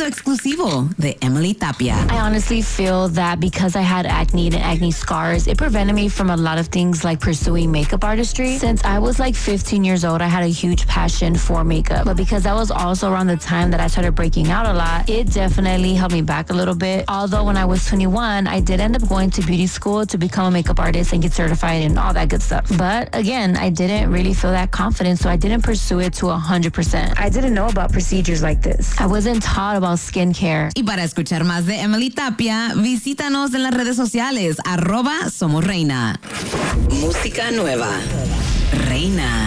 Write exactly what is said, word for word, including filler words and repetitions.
contenido exclusivo de Emily Tapia. I honestly feel that because I had acne and acne scars, it prevented me from a lot of things like pursuing makeup artistry. Since I was like fifteen years old, I had a huge passion for makeup. But because that was also around the time that I started breaking out a lot, it definitely held me back a little bit. Although when I was twenty-one, I did end up going to beauty school to become a makeup artist and get certified and all that good stuff. But again, I didn't really feel that confident, so I didn't pursue it to one hundred percent. I didn't know about procedures like this. I wasn't taught about skincare. Y para escuchar más de Emily Tapia, visítanos en las redes sociales, arroba Somos Reina. Música nueva. Reina.